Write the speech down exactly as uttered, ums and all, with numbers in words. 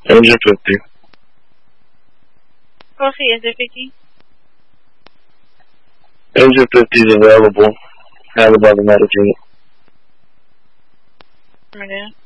Engine fifty. Copy, engine fifty. Engine fifty is available. Handled by the medic unit. Right.